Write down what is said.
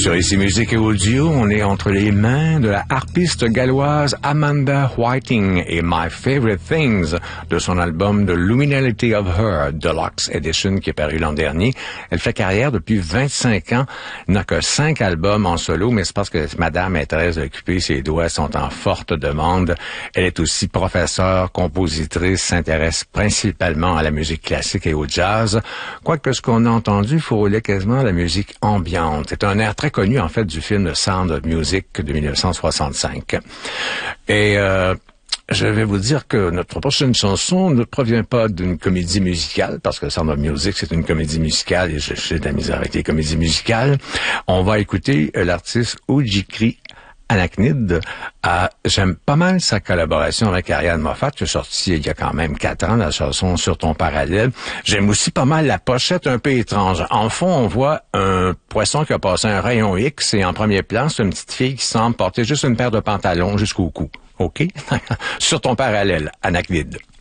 Sur Ici Musique et Audio, on est entre les mains de la harpiste galloise Amanda Whiting et My Favorite Things de son album The Luminality of Her Deluxe Edition qui est paru l'an dernier. Elle fait carrière depuis 25 ans, n'a que 5 albums en solo, mais c'est parce que madame est très occupée, ses doigts sont en forte demande. Elle est aussi professeure, compositrice, s'intéresse principalement à la musique classique et au jazz. Quoique ce qu'on a entendu frôlait quasiment la musique ambiante. C'est un air très connu, en fait, du film The Sound of Music de 1965. Et je vais vous dire que notre prochaine chanson ne provient pas d'une comédie musicale, parce que Sound of Music, c'est une comédie musicale, et j'ai de la misère avec les comédies musicales. On va écouter l'artiste Ujikri Anaknid. J'aime pas mal sa collaboration avec Ariane Moffat, qui est sortie il y a quand même 4 ans, la chanson Sur ton parallèle. J'aime aussi pas mal la pochette un peu étrange. En fond, on voit un poisson qui a passé un rayon X, et en premier plan, c'est une petite fille qui semble porter juste une paire de pantalons jusqu'au cou. OK? Sur ton parallèle, Anaknid.